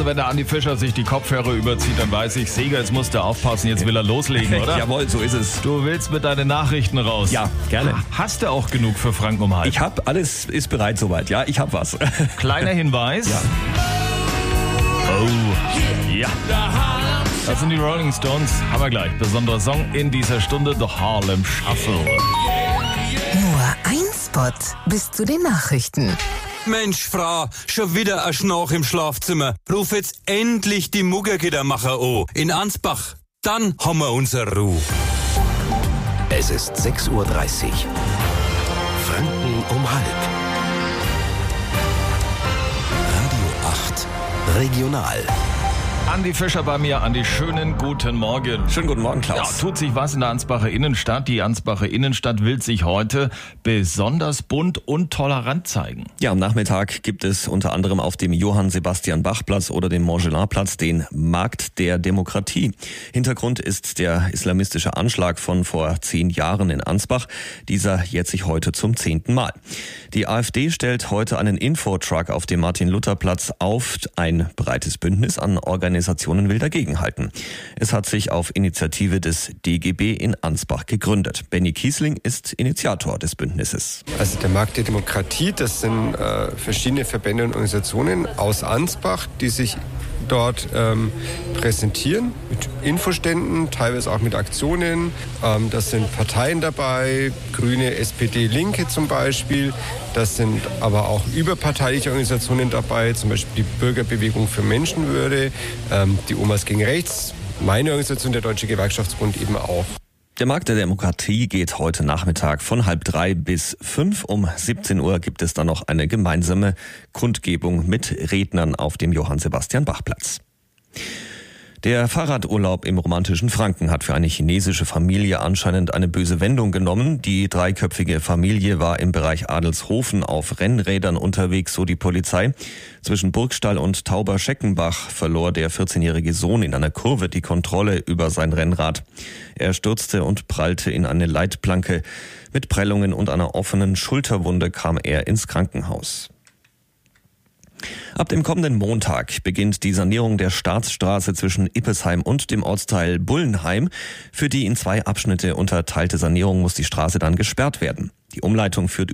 Also wenn der Andi Fischer sich die Kopfhörer überzieht, dann weiß ich, Seger, jetzt musst du aufpassen, jetzt will er loslegen, oder? Jawohl, so ist es. Du willst mit deinen Nachrichten raus. Ja, gerne. Hast du auch genug für Frank um halb? Ich habe alles ist bereit soweit. Ja, ich habe was. Kleiner Hinweis. Ja. Oh, ja. Das sind die Rolling Stones. Haben wir gleich. Besonderer Song in dieser Stunde, The Harlem Shuffle. Nur ein Spot bis zu den Nachrichten. Mensch, Frau, schon wieder ein Schnarch im Schlafzimmer. Ruf jetzt endlich die Muggergittermacher an. In Ansbach. Dann haben wir unsere Ruhe. Es ist 6:30 Uhr. Franken um halb. Radio 8. Regional. Andi Fischer bei mir. Andi, schönen guten Morgen. Schönen guten Morgen, Ja, Klaus. tut sich was in der Ansbacher Innenstadt. Die Ansbacher Innenstadt will sich heute besonders bunt und tolerant zeigen. Ja, am Nachmittag gibt es unter anderem auf dem Johann-Sebastian-Bach-Platz oder dem Montgelas-Platz den Markt der Demokratie. Hintergrund ist der islamistische Anschlag von vor 10 Jahren in Ansbach. Dieser jährt sich heute zum 10. Mal. Die AfD stellt heute einen Infotruck auf dem Martin-Luther-Platz auf. Ein breites Bündnis an Organisationen will dagegenhalten. Es hat sich auf Initiative des DGB in Ansbach gegründet. Benny Kiesling ist Initiator des Bündnisses. Also der Markt der Demokratie, das sind verschiedene Verbände und Organisationen aus Ansbach, die sich dort präsentieren mit Infoständen, teilweise auch mit Aktionen. Das sind Parteien dabei, Grüne, SPD, Linke zum Beispiel. Das sind aber auch überparteiliche Organisationen dabei, zum Beispiel die Bürgerbewegung für Menschenwürde, die Omas gegen Rechts, meine Organisation, der Deutsche Gewerkschaftsbund eben auch. Der Markt der Demokratie geht heute Nachmittag von 2:30 bis 5. Um 17 Uhr gibt es dann noch eine gemeinsame Kundgebung mit Rednern auf dem Johann-Sebastian-Bach-Platz. Der Fahrradurlaub im romantischen Franken hat für eine chinesische Familie anscheinend eine böse Wendung genommen. Die 3-köpfige Familie war im Bereich Adelshofen auf Rennrädern unterwegs, so die Polizei. Zwischen Burgstall und Tauberscheckenbach verlor der 14-jährige Sohn in einer Kurve die Kontrolle über sein Rennrad. Er stürzte und prallte in eine Leitplanke. Mit Prellungen und einer offenen Schulterwunde kam er ins Krankenhaus. Ab dem kommenden Montag beginnt die Sanierung der Staatsstraße zwischen Ippesheim und dem Ortsteil Bullenheim. Für die in 2 Abschnitte unterteilte Sanierung muss die Straße dann gesperrt werden. Die Umleitung führt